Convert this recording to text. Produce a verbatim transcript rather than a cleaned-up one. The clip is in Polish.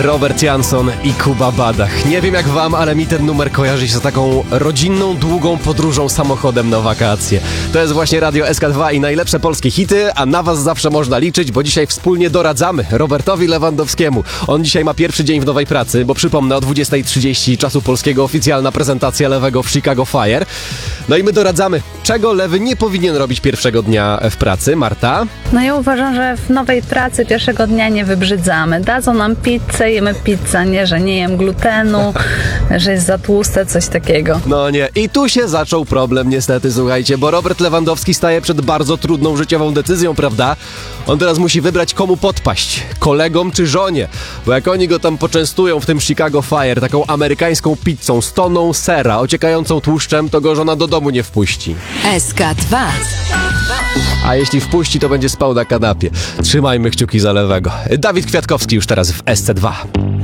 Robert Jansson i Kuba Badach. Nie wiem jak wam, ale mi ten numer kojarzy się z taką rodzinną, długą podróżą samochodem na wakacje. To jest właśnie Radio S K dwa i najlepsze polskie hity, a na was zawsze można liczyć, bo dzisiaj wspólnie doradzamy Robertowi Lewandowskiemu. On dzisiaj ma pierwszy dzień w nowej pracy, bo przypomnę, o dwudziesta trzydzieści czasu polskiego oficjalna prezentacja Lewego w Chicago Fire. No i my doradzamy, czego Lewy nie powinien robić pierwszego dnia w pracy. Marta? No ja uważam, że w nowej pracy pierwszego dnia nie wybrzydzamy. Dadzą nam pizzę, jemy pizzę, nie, że nie jem glutenu, że jest za tłuste, coś takiego. No nie. I tu się zaczął problem niestety, słuchajcie, bo Robert Lewandowski staje przed bardzo trudną życiową decyzją, prawda? On teraz musi wybrać, komu podpaść, kolegom czy żonie, bo jak oni go tam poczęstują w tym Chicago Fire taką amerykańską pizzą z toną sera ociekającą tłuszczem, to go żona do domu nie wpuści. S K dwa. A jeśli wpuści, to będzie spał na kanapie. Trzymajmy kciuki za Lewego. Dawid Kwiatkowski już teraz w S C dwa.